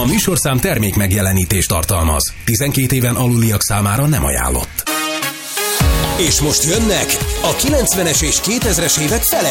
A műsorszám termék megjelenítést tartalmaz. 12 éven aluliak számára nem ajánlott. És most jönnek a 90-es és 2000-es évek